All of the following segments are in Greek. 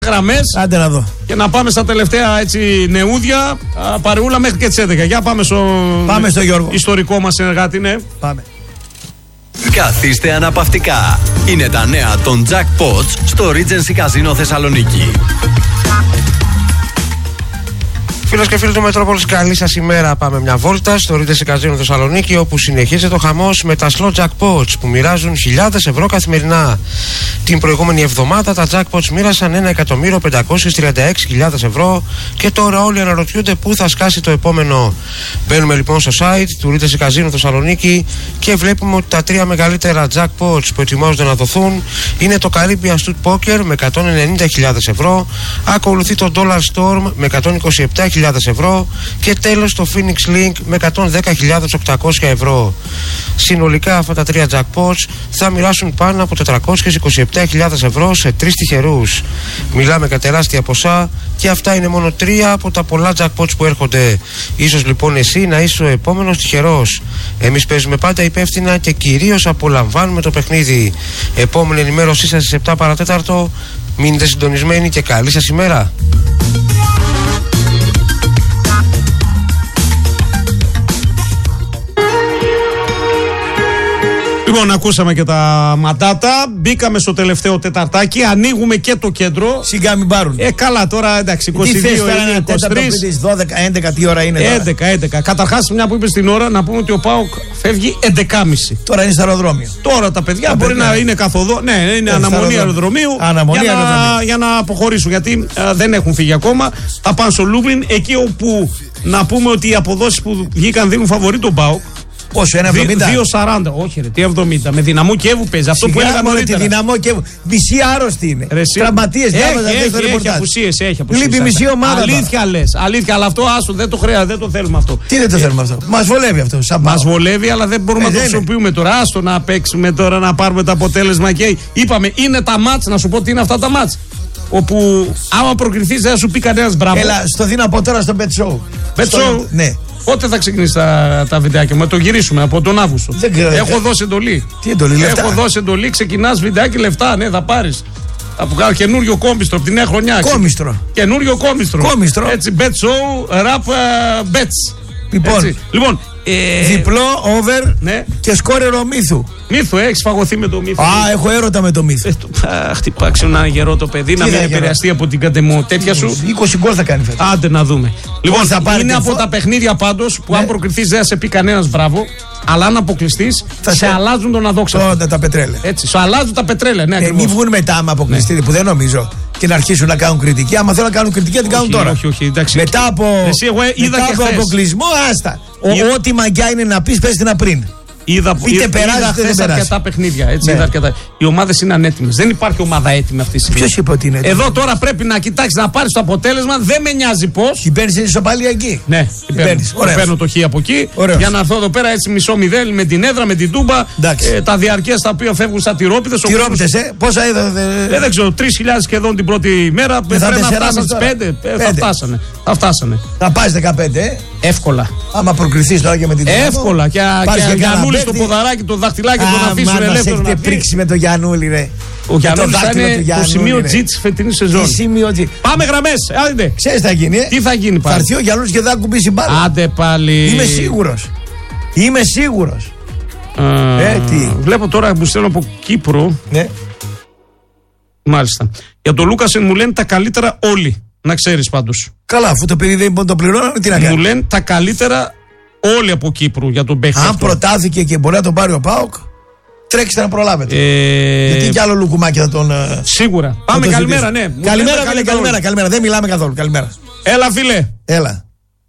Γραμμές. Άντε να δω. Και να πάμε στα τελευταία έτσι νεούδια. Παρεούλα μέχρι και τις 11. Για πάμε στο Γιώργο. Ιστορικό μας συνεργάτη, ναι. Πάμε. Καθίστε αναπαυτικά. Είναι τα νέα των Jackpots στο Regency Casino Θεσσαλονίκη. Φίλες και φίλοι του Μετρόπολης, καλή σας ημέρα. Πάμε μια βόλτα στο Regency Casino Θεσσαλονίκη, όπου συνεχίζεται ο χαμός με τα slot jackpots που μοιράζουν χιλιάδες ευρώ καθημερινά. Την προηγούμενη εβδομάδα τα jackpots μοίρασαν 1.536.000 ευρώ και τώρα όλοι αναρωτιούνται πού θα σκάσει το επόμενο. Μπαίνουμε λοιπόν στο site του Regency Casino Θεσσαλονίκη και βλέπουμε ότι τα τρία μεγαλύτερα jackpots που ετοιμάζονται να δοθούν είναι το Caribbean Stud Poker με 190.000 ευρώ, ακολουθεί το Dollar Storm με 127.000 ευρώ και τέλος το Phoenix Link με 110.800 ευρώ. Συνολικά αυτά τα τρία jackpots θα μοιράσουν πάνω από 427.000 ευρώ σε τρεις τυχερούς. Μιλάμε για τεράστια ποσά και αυτά είναι μόνο τρία από τα πολλά jackpots που έρχονται. Ίσως λοιπόν εσύ να είσαι ο επόμενος τυχερός. Εμείς παίζουμε πάντα υπεύθυνα και κυρίως απολαμβάνουμε το παιχνίδι. Επόμενη ενημέρωσή σας στις 7 παρατέταρτο. Μείνετε συντονισμένοι και καλή σας ημέρα. Λοιπόν, ακούσαμε και τα ματάτα. Μπήκαμε στο τελευταίο τεταρτάκι. Ανοίγουμε και το κέντρο. Σιγά μην πάρουν. Καλά, τώρα εντάξει. 22 τι θες τώρα, είναι 23. 12, 11, τι ώρα είναι τώρα? 11. Καταρχάς, μια που είπες την ώρα, να πούμε ότι ο ΠΑΟΚ φεύγει 11.30. Τώρα είναι στο αεροδρόμιο. Τώρα τα παιδιά μπορεί να είναι καθοδό. Ναι, είναι αναμονή αεροδρομίου. Για να αποχωρήσουν. Γιατί δεν έχουν φύγει ακόμα. Θα πάνε στο Λούμπλιν. Εκεί όπου να πούμε ότι οι αποδόσεις που βγήκαν δίνουν φαβορί τον ΠΑΟΚ. Πόσο, 1,70? 2,40. Όχι, ρε, τι 70. Με Δυναμό Κιέβου παίζει. Αυτό που έλεγα νωρίτερα. Τη Δυναμό Κιέβου. Μισή άρρωστη είναι. Τραυματίες, έχει απουσίες. Λείπει μισή ομάδα. Αλήθεια λες. Αλήθεια, αλλά αυτό άσου δεν το χρειάζεται, δεν το θέλουμε αυτό. Τι δεν το θέλουμε αυτό? Μας βολεύει αυτό. Μας βολεύει, αλλά δεν μπορούμε να το χρησιμοποιούμε τώρα. Άστο να παίξουμε τώρα, να πάρουμε το αποτέλεσμα και είπαμε είναι τα μάτς, να σου πω τι είναι αυτά τα μάτς. Όπου άμα προκριθείς δεν θα σου πει κανένας μπράβο. Έλα, στο δίνω από τώρα στο Bet Show. Bet Show. Ναι. Πότε θα ξεκινήσει τα βιντεάκια μου? Το γυρίσουμε από τον Αύγουστο. Έχω δώσει εντολή. Τι εντολή? Λεφτά. Έχω δώσει εντολή, ξεκινάς βιντεάκι, λεφτά. Ναι, θα πάρεις. Από κάτω καινούριο κόμιστρο από τη νέα χρονιά. Κόμιστρο. Καινούριο κόμιστρο. Έτσι, Bet Show, Rap Bets. Λοιπόν, διπλό over, ναι, και σκόρερο Μύθου. Μύθου, έχεις φαγωθεί με το Μύθου? Έχω έρωτα με το Μύθου. Χτυπάξει ένα γερό το παιδί, να μην επηρεαστεί από την κατεμο τέτοια σου. 20 γκολ θα κάνει φέτος. Άντε να δούμε. Λοιπόν, είναι από τα παιχνίδια πάντως που αν προκριθείς δεν θα σε πει κανένας μπράβο, αλλά αν αποκλειστείς θα σε αλλάζουν τον αδόξα. Τα πετρέλαια. Έτσι, σου αλλάζουν τα πετρέλαια. Ναι, μην βγουν μετά άμα αποκλειστεί, που δεν νομίζω, και να αρχίσουν να κάνουν κριτική. Άμα θέλουν να κάνουν κριτική, θα την κάνουν τώρα. Όχι, εντάξει. Μετά από αποκλεισμό, άστα. Ό,τι μαγκιά είναι να πεις, πες την πριν. Είδα χθες αρκετά παιχνίδια. Έτσι, ναι. Οι ομάδες είναι ανέτοιμες. Δεν υπάρχει ομάδα έτοιμη αυτή τη στιγμή. Ποιος είπε ότι είναι έτοιμη? Εδώ τώρα πρέπει να κοιτάξεις να πάρεις το αποτέλεσμα. Δεν με νοιάζει πώς. Την παίρνεις την ισοπαλία εκεί? Ναι, παίρνω το χ από εκεί. Ωραίος. Για να έρθω εδώ πέρα έτσι 0-0 με την έδρα, με την Τούμπα. Τα διαρκές τα οποία φεύγουν σαν τυρόπιτες. Τυρόπιτες, πόσα είδατε? Δεν ξέρω, 3.000 σχεδόν την πρώτη μέρα. Πρέπει να φτάσουν στις 5. Θα φτάσανε. Θα πάει 15, εύκολα. Άμα προκριθείς τώρα και με την Τούμπα. Εύκολα. Και Γιαννούλη στο ποδαράκι, το δαχτυλάκι, τον αφήσουν ελεύθερο. Έχετε πρίξει με το Γιαννούλη, ρε. Ο Γιαννούλης θα είναι το σημείο G της φετινής σεζόν. Πάμε γραμμές, άντε. Ξέρεις τι θα γίνει? Τι θα γίνει πάλι? Θα έρθει ο Γιαννούλης και θα κουμπίσει μπάλα. Άντε πάλι. Είμαι σίγουρος. Τι? Βλέπω τώρα που στέλνω από Κύπρο. Ναι. Μάλιστα. Για τον Λούκασεν μου λένε τα καλύτερα όλοι. Να ξέρεις πάντως. Καλά, αφού το παιδί δεν το πληρώνανε, τι να κάνει? Μου λένε τα καλύτερα όλοι από Κύπρου για τον παίχτη. Αν προτάθηκε και μπορεί να τον πάρει ο ΠΑΟΚ, τρέξτε να προλάβετε. Γιατί κι άλλο λουκουμάκι θα τον. Σίγουρα. Πάμε, καλημέρα, ναι. Καλημέρα. Δεν μιλάμε καθόλου. Καλημέρα. Έλα, φίλε. Έλα.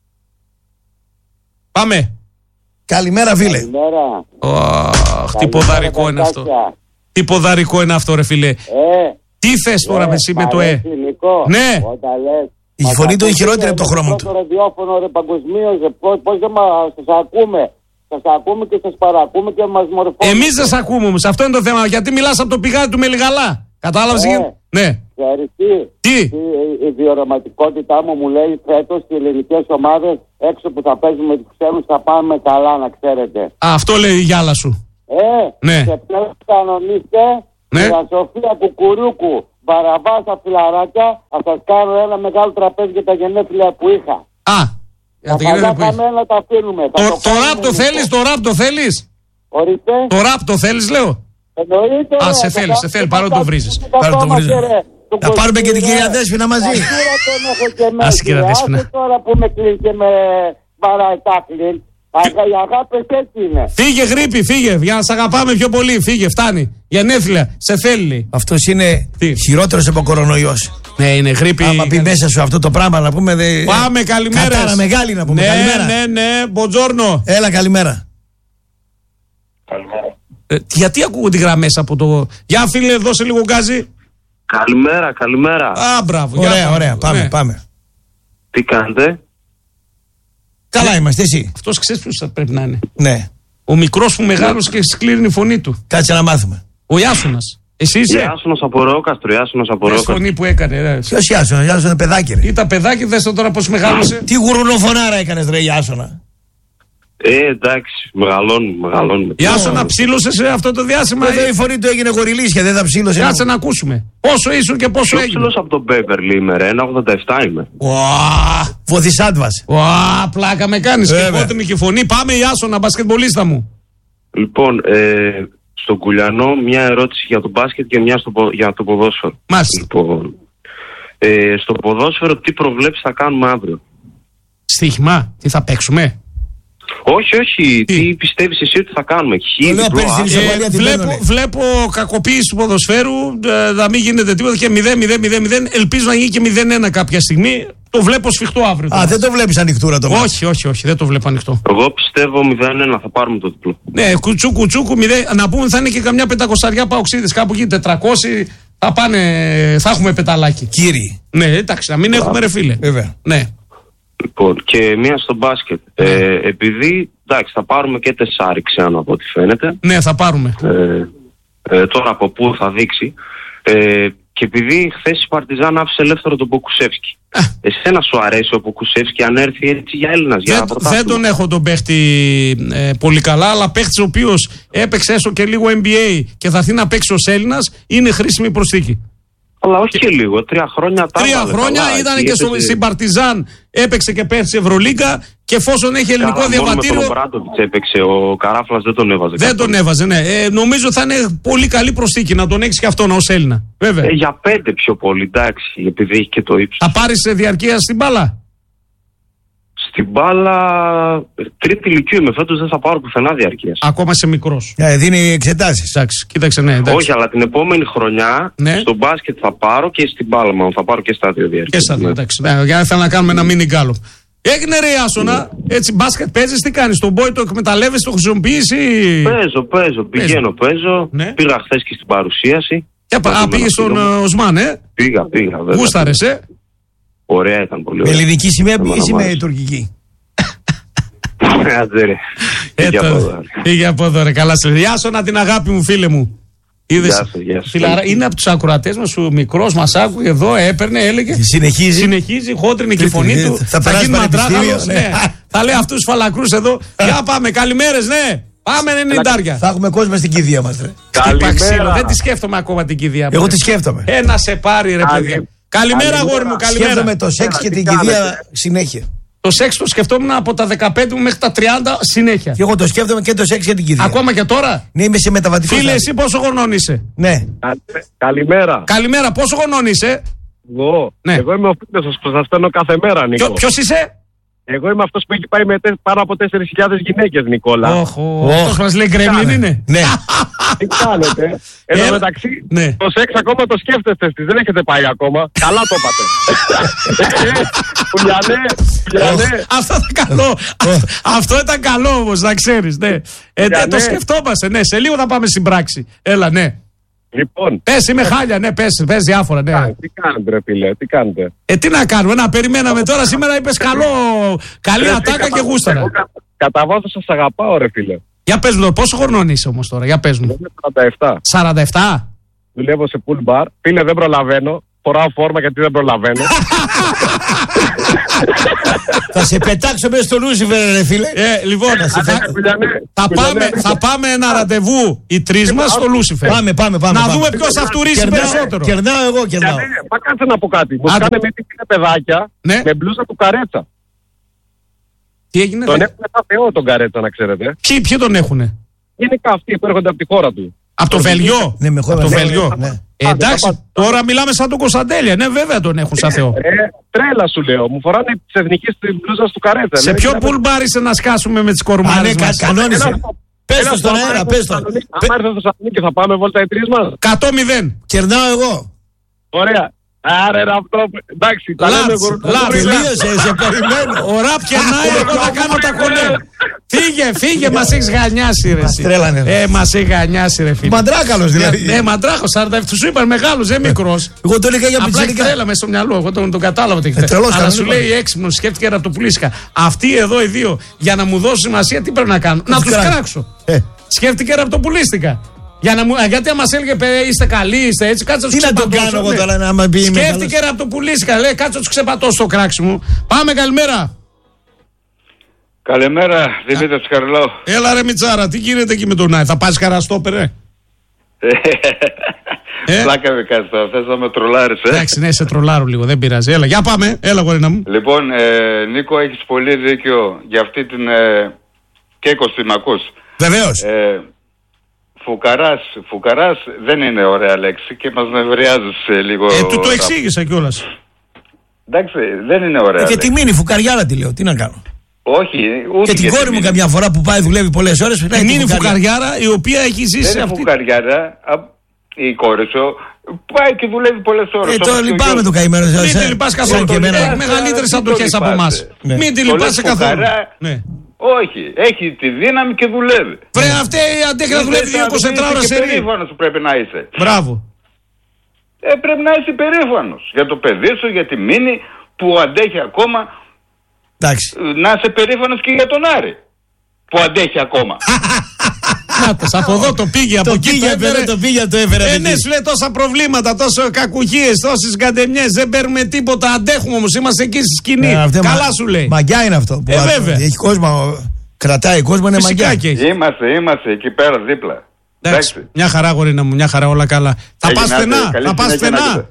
Πάμε. Καλημέρα, φίλε. Τι ποδαρικό είναι αυτό. Τι ποδαρικό είναι αυτό, ρε φίλε. Τι θες τώρα εσύ με το Ναι. Η φωνή του είναι χειρότερη από το χρώμα του. Το ραδιόφωνο, ρε, παγκοσμίως, πώς δεν σας ακούμε. Σας ακούμε και σας παρακούμε και μας μορφώνουμε. Εμείς δεν σας ακούμε όμως, αυτό είναι το θέμα. Γιατί μιλάς από το πηγάδι του Μελιγαλά. Κατάλαβες? Ναι. Ξέρεις τι? Η βιωματικότητά μου λέει φέτος οι ελληνικές ομάδες έξω που θα παίζουν με τους ξένους θα πάμε καλά, να ξέρετε. Αυτό λέει η γυάλα σου. Ναι. Και πλέον κανονίστε. Ναι. Η Σοφία Κουκουρούκου Βαραβάσα φιλαράκια, θα σας κάνω ένα μεγάλο τραπέζι για τα γενέθλια που είχα. Α, για τα γενέθλια που είχα. Να τα αφήνουμε. Το ραπ το θέλεις, το ραπ το θέλεις. Ορίστε. Το ραπ το θέλεις, λέω. Εννοείται. Α, σε θέλει, παρότι το βρίζεις. Να πάρουμε και την κυρία Δέσποινα μαζί. Ας την κυρία Δέσποινα. Τώρα που με κλείνει και με βαράει τάκλιν. Οι αγάπες έτσι είναι. Φύγε γρήπη, φύγε. Για να σ' αγαπάμε πιο πολύ. Φύγε, φτάνει. Γενέθλια, σε θέλει. Αυτός είναι χειρότερος από κορονοϊός. Ναι, είναι γρήπη. Άμα πει μέσα σου αυτό το πράγμα να πούμε. Πάμε, καλημέρα. Κατάρα μεγάλη να πούμε. Ναι, καλημέρα. ναι, μποτζόρνο. Έλα, καλημέρα. Γιατί ακούγονται οι γραμμές από το. Για φίλε, δώσε λίγο γκάζι. Καλημέρα. Α, μπράβο. Ωραία, πάμε. Τι κάνετε? Καλά είμαστε, εσύ. Αυτός ξέρεις ποιος θα πρέπει να είναι. Ναι. Ο μικρός που μεγάλωσε και σκλήρινε η φωνή του. Κάτσε να μάθουμε. Ο Ιάσονας. Εσύ είσαι. Ιάσονας από Ρόκαστρο. Ποιος φωνή που έκανε. Ποιος Ιάσονας? Ιάσονας είναι παιδάκι, ρε. Ήταν παιδάκι, δες το τώρα πώς μεγάλωσε. Τι γουρνοφωνάρα έκανες, ρε Ιάσονα? Εντάξει, μεγαλώνουμε. Ιάσονα, ψήλωσες αυτό το διάστημα? Εδώ η φωνή του έγινε γοριλίσια, δεν θα ψήλωσε. Κάτσε να ακούσουμε. Πόσο ήσουν και πόσο έγινε? Ψήλωσα από τον Μπέβερλι είμαι, ρε. 1,87 είμαι. Βοθισάντβας. Πλάκα με κάνεις. Και πότε με και φωνή. Πάμε, Ιάσονα, μπασκετμπολίστα μου. Λοιπόν, στον Κουλιανό μια ερώτηση για το μπάσκετ και μια για το ποδόσφαιρο. Μάλιστα. Λοιπόν, στο ποδόσφαιρο τι προβλέψεις θα κάνουμε αύριο? Στοίχημα, τι θα παίξουμε? Όχι. Τι πιστεύεις εσύ ότι θα κάνουμε? Βλέπω κακοποίηση του ποδοσφαίρου, να μην γίνεται τίποτα και 0-0-0-0. Ελπίζω να γίνει και 0-1 κάποια στιγμή. Το βλέπω σφιχτό αύριο. Δεν το βλέπεις ανοιχτούρα το μάτι? Όχι, δεν το βλέπω ανοιχτό. Εγώ πιστεύω 0-1 θα πάρουμε το διπλό. Ναι, κουτσούκου, να πούμε θα είναι και καμιά 500 παοξίδες. Κάπου εκεί 400 θα έχουμε πεταλάκι. Κύριοι. Ναι, εντάξει, να μην έχουμε, ρε φίλε. Βέβαια. Ναι. Λοιπόν, και μία στο μπάσκετ. Επειδή, εντάξει, θα πάρουμε και 4 ξένα από ό,τι φαίνεται. Ναι, θα πάρουμε. Τώρα από πού θα δείξει. Και επειδή χθες η Παρτιζάν άφησε ελεύθερο τον Ποκουσεύσκι. Εσένα σου αρέσει ο Ποκουσεύσκι αν έρθει έτσι για Έλληνας? Δεν τον έχω τον παίχτη πολύ καλά, αλλά παίχτης ο οποίος έπαιξε έστω και λίγο NBA και θα έρθει να παίξει ως Έλληνας, είναι χρήσιμη προσθήκη. Αλλά όχι και λίγο, 3 χρόνια. 3 χρόνια ήταν και στην Παρτιζάν, έπαιξε και πέρσι Ευρωλίγκα και εφόσον έχει ελληνικό διαβατήριο. Με τον Μπράντοβιτς έπαιξε, ο Καράφλας δεν τον έβαζε. Δεν τον έβαζε, ναι. Νομίζω θα είναι πολύ καλή προσθήκη να τον έχεις και αυτόν ως Έλληνα. Βέβαια. Για 5 πιο πολύ, εντάξει, επειδή έχει και το ύψος. Θα πάρεις διαρκεία στην μπάλα? Στην μπάλα, τρίτη ηλικίου είμαι φέτος, δεν θα πάρω πουθενά διαρκείας. Ακόμα είσαι μικρός. Δίνει εξετάσεις. Εντάξει, κοίταξε, ναι. Εντάξει. Όχι, αλλά την επόμενη χρονιά στο μπάσκετ θα πάρω και στην μπάλα μου. Θα πάρω και στα δύο διαρκείας. Και στα δύο, εντάξει. Ναι, για να θέλω να κάνουμε ένα μίνι γκάλο. Έγινε ρε Ιάσονα, έτσι μπάσκετ παίζεις, τι κάνεις? Τον μπόι το εκμεταλλεύεσαι, το χρησιμοποιείς ή? Παίζω, πηγαίνω. Ναι. Πήγα χθες και στην παρουσίαση. Πήγες στον Οσμάν, Πήγα, βέβαια. Γούσταρες, Ωραία ήταν, πολύ ωραία. Με ελληνική σημαία πήγες ή με τουρκική? Πήγε από εδώ ρε, καλά σε λέει. Ιάσονα την αγάπη μου, φίλε μου. Είναι από τους ακροατές μας, ο μικρός μας άκουγε εδώ, έπαιρνε, έλεγε. Συνεχίζει, χότρινη και η φωνή του. Θα γίνει μαντράχαλος. Θα λέει αυτούς τους φαλακρούς εδώ. Για πάμε, καλημέρες, ναι. Πάμε 90. Θα έχουμε κόσμο στην κηδεία μας, ρε. Καλημέρα. Δεν τη σκέφτομαι ακόμα την κηδεία. Εγώ τη σκέφτομαι. Να σε πάρει, ρε παιδιά. Καλημέρα, αγόρι μου, καλημέρα. Σκέφτομαι το σεξ και την κηδεία συνέχεια. Το σεξ το σκεφτόμουν από τα 15 μου μέχρι τα 30 συνέχεια. Και εγώ το σκέφτομαι και το σεξ και την κηδεία. Ακόμα και τώρα? Ναι, είμαι σε μεταβατικό. Φίλε, εσύ πόσο χρονών είσαι? Ναι. Καλημέρα. Καλημέρα, πόσο χρονών είσαι? Εγώ είμαι ο φίλος που σας στέλνω κάθε μέρα, Νίκο. Ποιος είσαι? Εγώ είμαι αυτός που έχει πάει με πάνω από 4.000 γυναίκες, Νικόλα. Αυτός μας λέει γκρέμλιν είναι. Ναι. Τι κάνετε? Εν τω μεταξύ, το σεξ ακόμα το σκέφτεστε εσείς, δεν έχετε πάει ακόμα. Καλά το είπατε. Πουλιανέ. Αυτό ήταν καλό. Αυτό ήταν καλό όμως, να ξέρεις. Το σκεφτόμαστε, ναι. Σε λίγο θα πάμε στην πράξη. Έλα, ναι. Λοιπόν. Πες, είμαι χάλια, ναι, πες διάφορα, ναι. Τι κάνετε, ρε φίλε, τι κάνετε? Τι να κάνουμε, να περιμέναμε τώρα, σήμερα είπες καλή ατάκα και γούσταρα. Κατά βάθος σας αγαπάω, ρε φίλε. Για πες μου, πόσο χρονών είσαι όμως τώρα, για πες μου. 47. 47. Δουλεύω σε pool bar, φίλε δεν προλαβαίνω, φοράω φόρμα γιατί δεν προλαβαίνω. Θα σε πετάξω μέσα στο Λούσιφερ, ρε φίλε. Λοιπόν, θα πάμε ένα ραντεβού οι τρεις μας στο Λούσιφερ. Πάμε. Να δούμε ποιος θα φτουρίσει περισσότερο. Κερνάω εγώ. Μα κάτσε να πω κάτι. Μου κάνε με παιδάκια με μπλούζα του Καρέτσα. Τι έγινε? Τον έχουν σαν Θεό τον Καρέτσα, να ξέρετε. Ποιοι τον έχουνε? Γενικά αυτοί που έρχονται από τη χώρα του. Από το Βελγιό. Ναι, με χώρα το Βελγιό. Εντάξει, τώρα μιλάμε σαν τον Κωνσταντέλια. Ναι, βέβαια τον έχουν σαν Θεό. Τρέλα σου λέω. Μου φοράνε τη εθνική μπλούζα του Καρέτσα. Σε ποιο πουλ μπάρισε να σκάσουμε με τις κορμάρες μας? Κανόνισε. Πες το στον αέρα, πες το. Αν έρθω στο Θεσσαλονίκη θα πάμε βόλτα οι τρεις μας. 100-0. Κερνάω εγώ. Ωραία. Άρα αυτό. Εντάξει, τα λέμε τελείωσε, σε περιμένω. Ο Ραπ κερνάει, εγώ θα κάνω τα κονέ. Φύγε, μας έχεις γανιάσει, ρε. Μας έχει γανιάσει, ρε φίλε. Μαντράκαλος δηλαδή. Ναι, μαντράκος, 47, σου είπαν μεγάλος, δεν μικρός. Εγώ τον είχα για πιτσιρικά. Απλά τρέλα μέσα στο μυαλό, εγώ τον κατάλαβα τι έχετε. Αλλά σου λέει έξυπνος, σκέφτηκε ραπτοπουλίσκα. Αυτοί εδώ οι δύο, για να μου δώσουν σημασία, τι πρέπει να κάνω? Να τους κράξω. Σκέφτηκε ραπτοπουλίστηκα. Γιατί άμα μας έλεγε είστε καλοί, είστε έτσι, κάτσε να τους ξεπατώσω. Τι να το κάνω εγώ τώρα να με πει? Σκέφτηκε ραπτοπουλίστηκα, λέει κάτσε να τους ξεπατώσω το κράξι μου. Πάμε, καλημέρα. Καλημέρα, Δημήτρης Καρλό. Έλα ρε Μιτσάρα, τι γίνεται εκεί με τον Άι? Θα πας καραστόπερ, ρε? Πλάκα με κάνεις τώρα, θες να με τρολάρεις, Εντάξει, ναι, σε τρολάρω λίγο, δεν πειράζει. Έλα, για πάμε, έλα γορίνα μου. Λοιπόν, Νίκο, έχεις πολύ δίκιο για αυτή την Κέικος, την ακούς? Βεβαίως. Φουκαράς δεν είναι ωραία λέξη και μας νευριάζεις λίγο. Του το εξήγησα κιόλας. Εντάξει, δεν είναι ωραία και τη μείνει φουκαριάρα τη λέω, τι να κάνω? Όχι, ούτε. Και την κόρη μου καμιά φορά που πάει δουλεύει πολλές ώρες. Την είναι φουκαριάρα η οποία έχει ζήσει. Δεν είναι φουκαριάρα, η κόρη σου πάει και δουλεύει πολλές ώρες. Το λυπάμαι το καημένο. Μην τη λυπάς καθόλου. Έχει μεγαλύτερες αντοχές από εμάς. Μην τη λυπάς καθόλου. Όχι, έχει τη δύναμη και δουλεύει. Βρε, αυτή αντέχει να δουλεύει 24 ώρες σε ρί. Περήφανος πρέπει να είσαι. Μπράβο. Πρέπει να είσαι περήφανος για το παιδί σου, για τη μήνυ που αντέχει ακόμα. Εντάξει. Να είσαι περήφανος και για τον Άρη που αντέχει ακόμα. Νάτος, από εδώ το πήγε, από εκεί το έφερε. Ναι, σου λέει τόσα προβλήματα, τόσο κακουχίες, τόσες γκαντεμιές, δεν παίρνουμε τίποτα, αντέχουμε όμως, είμαστε εκεί στη σκηνή. Καλά σου λέει. Μαγκιά είναι αυτό. Βέβαια. Έχει κόσμο, κρατάει κόσμο, είναι μαγκιά. Είμαστε εκεί πέρα δίπλα. Εντάξει, μια χαρά γορίνα μου, μια χαρά, όλα καλά. Θα πας στενά, θα πας στενά.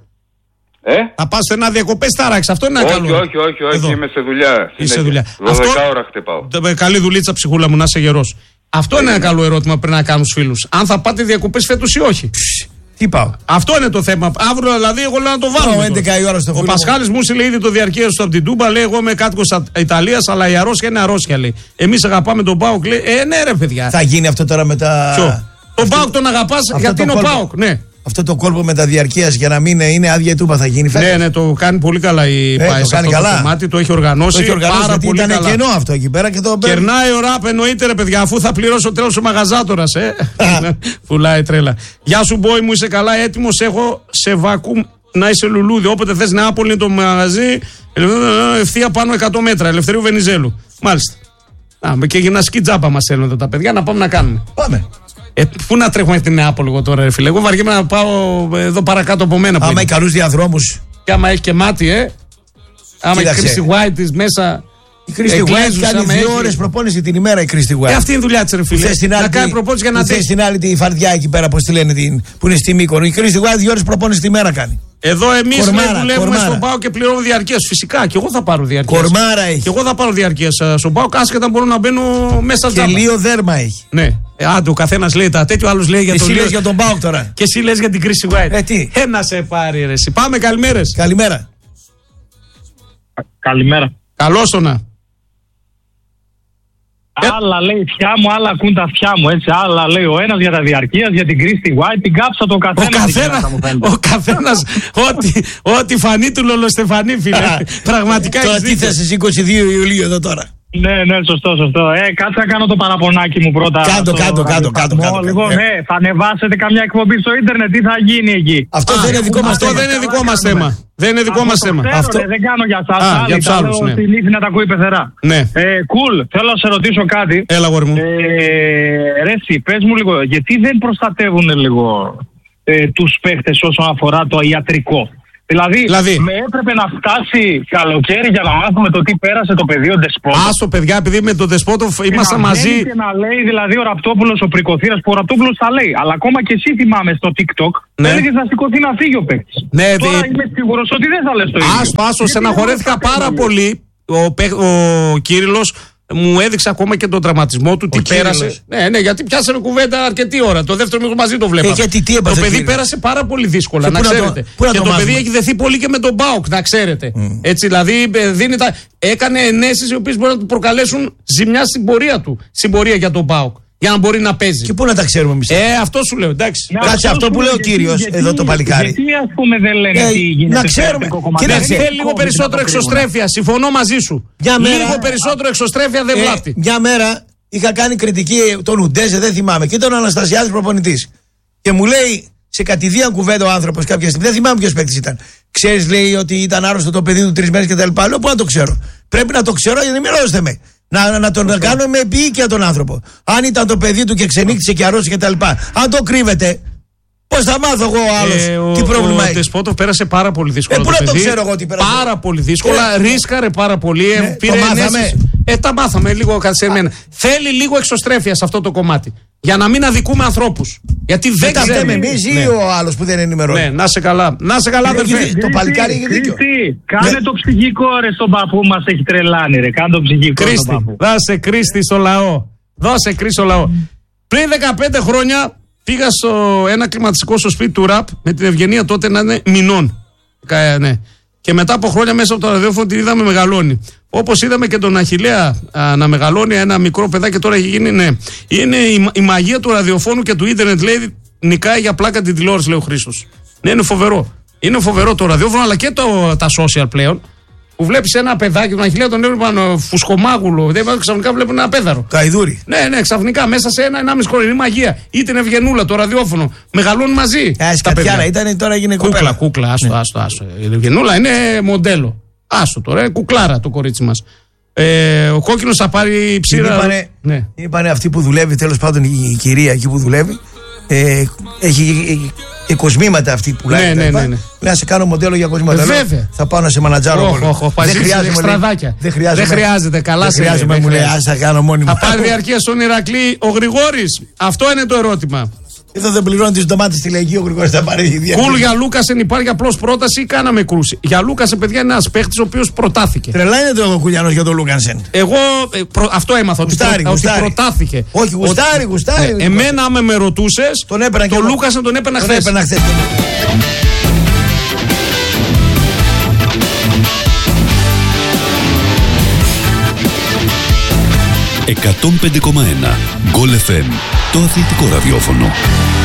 Θα πας στενά διακοπές τάραξ, αυτό είναι ένα καλό. Όχι, είμαι σε δουλειά. Είσαι δουλειά. 12 ώρα χτυπάω. Καλή δουλίτσα ψυχούλα μου, να είσαι γερός. Αυτό είναι ένα καλό ερώτημα που πρέπει να κάνουν στους φίλους. Αν θα πάτε διακοπές φέτος ή όχι. Τι πάω. Αυτό είναι το θέμα. Αύριο δηλαδή εγώ λέω να το βάλω. 11 η ώρα στο Ο Πασχάλης μου λέει ήδη το διαρκείας του από την Τούμπα. Λέει εγώ είμαι κάτοικος Ιταλίας, αλλά η αρρώστια είναι αρρώστια. Λέει. Εμείς αγαπάμε τον ΠΑΟΚ. Λέει ναι, ρε παιδιά. Θα γίνει αυτό τώρα με τα. Τον ΠΑΟΚ τον αγαπάς γιατί είναι ο ΠΑΟΚ. Ναι. Αυτό το κόλπο με τα διαρκείας για να μην είναι άδεια η Τούμπα θα γίνει φέτος. Ναι, το κάνει πολύ καλά η ΠΑΕ. Το κάνει καλά. Το κομμάτι, το έχει οργανώσει. Πάρα πολύ ήταν κενό αυτό εκεί πέρα και το κερνάει ο Ραπ, εννοείται ρε παιδιά, αφού θα πληρώσω τέλος ο μαγαζάτορας. Φουλάει τρέλα. Γεια σου, μπόι μου, είσαι καλά, έτοιμος. Έχω σε βακούμ να είσαι λουλούδι. Όποτε θες Νεάπολη είναι το μαγαζί. Ευθεία πάνω 100 μέτρα. Ελευθερίου Βενιζέλου. Μάλιστα. Και γυμναστική τζάμπα μας στέλνουν εδώ τα παιδιά να πάμε να κάνουμε. Πάμε. Πού να τρέχουμε στην Νεάπολη εγώ τώρα, ρε φίλε. Εγώ βαριέμαι να πάω εδώ παρακάτω από μένα. Άμα έχει καλούς διαδρόμους. Και άμα έχει και μάτι, άμα έχει Κρίστη White της μέσα. Η Κρίστη White κάνει 2 ώρες προπόνηση την ημέρα η Κρίστη White. Αυτή είναι η δουλειά της, ρε φίλε. Να κάνει προπόνηση για να αντέχει. Στην άλλη τη φαρδιά εκεί πέρα, πώς τη λένε, που είναι στη Μύκονο. Η Κρίστη White 2 ώρες προπόνηση τη μέρα κάνει. Εδώ εμείς δουλεύουμε στον ΠΑΟ και πληρώνουμε διαρκείας. Φυσικά και εγώ θα πάρω διαρκείας. Κορμάρα έχει. Και εγώ θα πάρω διαρκείας στον ΠΑΟ, άσχετα μπορώ να μπαίνω μέσα στα τζάμπα. Και λίγο δέρμα έχει. Ναι. Άντε, ο καθένας λέει τα τέτοιο, άλλος λέει για τον. Εσύ λες για τον ΠΑΟ τώρα. Και εσύ λες για την Κρίστη White. Τι. Ένα σε πάρει, ρε. Πάμε, καλημέρες. Καλημέρα. Καλημέρα. Καλώς το να. Άλλα λέει αυτιά μου, άλλα ακούν τα αυτιά μου. Έτσι, άλλα λέει ο ένας για τα διαρκείας, για την Κρίστη White, την κάψα το καθένα. Ο καθένας, ό,τι φανεί του Λολοστεφανή, φίλε. Πραγματικά. Τώρα τι θες στις 22 Ιουλίου εδώ τώρα. Ναι, σωστό. Κάτσε να κάνω το παραπονάκι μου πρώτα. Κάτω. Λοιπόν, θα ανεβάσετε καμιά εκπομπή στο ίντερνετ, τι θα γίνει εκεί. Αυτό δεν είναι δικό μας θέμα. Αυτό δεν είναι δικό μας θέμα. Δεν είναι δικό μας θέμα. Αυτό δεν κάνω για εσάς. Για τους άλλους. Στη λύθη να τα ακούει πεθερά. Ναι. Κουλ, θέλω να σε ρωτήσω κάτι. Έλα, γόρι μου. Ρε εσύ, πες μου λίγο, γιατί δεν προστατεύουν λίγο τους παίχτες όσον αφορά το ιατρικό. Δηλαδή με έπρεπε να φτάσει καλοκαίρι για να μάθουμε το τι πέρασε το παιδί ο Ντεσπότοφ. Άστο, παιδιά, επειδή με τον Ντεσπότοφ ήμασταν μαζί. Και να λέει δηλαδή ο Ραπτόπουλος, ο Πρικοθήρας, που ο Ραπτόπουλος τα λέει. Αλλά ακόμα και εσύ θυμάμαι στο TikTok, έλεγες να σηκωθεί να φύγει ο παίκτης. Ναι, τώρα είμαι σίγουρος ότι δεν θα λες το ίδιο. Άστο, στεναχωρέθηκα πάρα πολύ. Ο Κύριλλος μου έδειξε ακόμα και τον τραυματισμό του, τι πέρασε. Ναι, γιατί πιάσανε κουβέντα αρκετή ώρα. Το δεύτερο μήχρονο μαζί το βλέπαμε. Το παιδί πέρασε πάρα πολύ δύσκολα, να ξέρετε. Και το παιδί έχει δεθεί πολύ και με τον ΠΑΟΚ, να ξέρετε. Έτσι, δηλαδή έκανε ενέσεις οι οποίες μπορεί να του προκαλέσουν ζημιά στην πορεία του. Στην πορεία για τον ΠΑΟΚ. Για να μπορεί να παίζει. Και πού να τα ξέρουμε εμείς. Αυτό σου λέω, εντάξει. Κάτσε, αυτό που λέει ο κύριος εδώ το παλικάρι. Γιατί ας πούμε δεν λένε τι γίνεται. Να ξέρουμε. Θέλει λίγο περισσότερο εξωστρέφεια. Συμφωνώ μαζί σου. Λίγο περισσότερο εξωστρέφεια δεν βλάπτει. Μια μέρα είχα κάνει κριτική τον Ουντέζε, δεν θυμάμαι. Και ήταν ο Αναστασιάδης προπονητής. Και μου λέει σε κατηδίαν κουβέντα ο άνθρωπος κάποια στιγμή. Δεν θυμάμαι ποιος παίκτης ήταν. Ξέρεις, λέει, ότι ήταν άρρωστο το παιδί του 3 μέρες κτλ. Λέω, πού να το ξέρω. Πρέπει να το ξέρω γιατί μην ρώστε με. Να τον κάνω με επίοικια τον άνθρωπο. Αν ήταν το παιδί του και ξενύχτησε και αρρώστησε κτλ. Αν το κρύβεται, πώς θα μάθω εγώ ο άλλος τι πρόβλημα έχει. Ο Ντεσπότοφ πέρασε πάρα πολύ δύσκολα. Πού να το ξέρω εγώ τι πέρασε. Πάρα πολύ δύσκολα. Ρίσκαρε πάρα πολύ. Το μάθαμε. Τα μάθαμε λίγο καθυστερημένα. Θέλει λίγο εξωστρέφεια σε αυτό το κομμάτι. Για να μην αδικούμε ανθρώπους. Γιατί δεν ξέρουμε εμείς ή ο άλλος που δεν ενημερώνει. Ναι, να σε καλά. Να σε καλά, αδερφέ. Το παλικάρι έχει δίκιο. Κάνε το ψυχικό, ρε, στον παππού μας έχει τρελάνει, ρε. Κάνε το ψυχικό. Κρίστη, δώσε Κρίστη στο λαό. Δώσε Κρίστη στο λαό. Πριν 15 χρόνια πήγα στο ένα κλιματιστικό στο σπίτι του Ραπ με την ευγενία τότε να είναι μηνών. Ναι. Και μετά από χρόνια μέσα από το ραδιόφωνο την είδαμε μεγαλώνει. Όπως είδαμε και τον Αχιλλέα να μεγαλώνει, ένα μικρό παιδάκι τώρα έχει γίνει. Ναι. Είναι η μαγεία του ραδιοφώνου και του ίντερνετ, λέει, νικάει για πλάκα την τηλεόραση, λέει ο Χρήστος. Ναι, είναι φοβερό. Είναι φοβερό το ραδιόφωνο, αλλά και τα social πλέον. Που βλέπεις ένα παιδάκι, τον Αχιλλέα τον έβλεπαν φουσκομάγουλο. Ξαφνικά βλέπουν ένα πέδαρο. Καϊδούρι. Ναι, ξαφνικά μέσα σε 1,5 χρόνο. Είναι μαγεία. Ή την Ευγενούλα, το ραδιόφωνο. Μεγαλώνουν μαζί. Σκατιάρα ήταν, τώρα έγινε κοπέλα. Κούκλα. Άστο. Η Ευγενούλα είναι μοντέλο. Άστο τώρα, κουκλάρα το κορίτσι μας. Ο κόκκινος θα πάρει ψήρα. Είπανε αυτή που δουλεύει, τέλος πάντων η κυρία εκεί που δουλεύει. Έχει και κοσμήματα αυτή που λέει. Ναι. Λέει να σε κάνω μοντέλο για κοσμήματα. Βέβαια. Θα πάω να σε μανατζάρω. Δεν χρειάζεται. Καλά σε χρειάζομαι, μου λέει. Ας τα κάνω μόνοι μου. Θα πάρει διαρκεία στον Ηρακλή ο Γρηγόρης. Αυτό είναι το ερώτημα. Εδώ δεν πληρώνει τις ντομάτες στη Λαϊκή, ο Γρηγόρης θα πάρει διαρκεία. Κουλ για Λούκασεν υπάρχει απλώς πρόταση ή κάναμε κρούση. Για Λούκασεν, παιδιά, είναι ένας παίχτης ο οποίος προτάθηκε. Τρελαίνεται ο Κουλιανός για τον Λούκασεν. Εγώ αυτό έμαθα. Ότι προτάθηκε. Όχι, γουστάρει. Εμένα, άμα με ρωτούσες, τον Λούκασεν τον έπαιρνα χθες. 105,1 Γκολ FM, το αθλητικό ραδιόφωνο.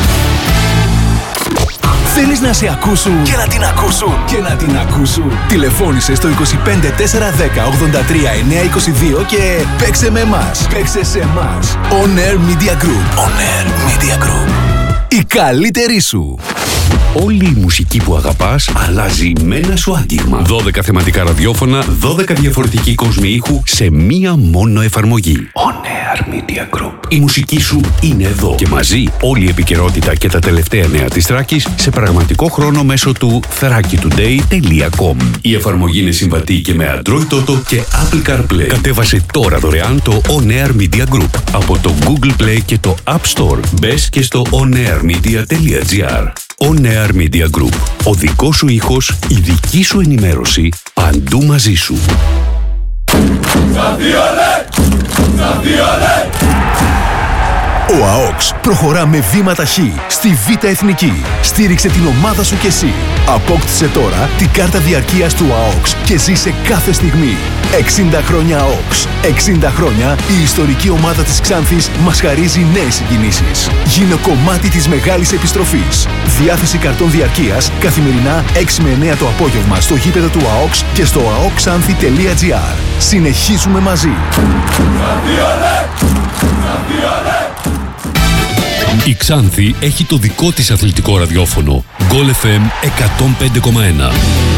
Θέλεις να σε ακούσουν και να την ακούσουν. Τηλεφώνησε στο 25 410 83 922 και παίξε με εμάς. Παίξε σε εμάς. On Air Media Group. Η καλύτερη σου. Όλη η μουσική που αγαπάς αλλάζει με ένα σου άγγιγμα. 12 θεματικά ραδιόφωνα, 12 διαφορετικοί κόσμοι ήχου σε μία μόνο εφαρμογή. On Air Media Group. Η μουσική σου είναι εδώ. Και μαζί όλη η επικαιρότητα και τα τελευταία νέα της Θράκης σε πραγματικό χρόνο μέσω του thrakitoday.com. Η εφαρμογή είναι συμβατή και με Android Auto και Apple CarPlay. Κατέβασε τώρα δωρεάν το On Air Media Group από το Google Play και το App Store. Μπες και στο onairmedia.gr. On Air Media Group. Ο δικός σου ήχος, η δική σου ενημέρωση, παντού μαζί σου. Ο ΑΟΚΣ προχωρά με βήματα χ στη Β' Εθνική. Στήριξε την ομάδα σου κι εσύ. Απόκτησε τώρα την κάρτα διαρκείας του ΑΟΚΣ και ζήσε κάθε στιγμή. 60 χρόνια ΑΟΚΣ. 60 χρόνια η ιστορική ομάδα της Ξάνθης μας χαρίζει νέες συγκινήσεις. Γίνε κομμάτι της μεγάλης επιστροφής. Διάθεση καρτών διαρκείας καθημερινά 6 με 9 το απόγευμα στο γήπεδο του ΑΟΚΣ και στο aokxanthi.gr. Συνεχίζουμε μαζί. Η Ξάνθη έχει το δικό της αθλητικό ραδιόφωνο. Γκολ FM 105,1.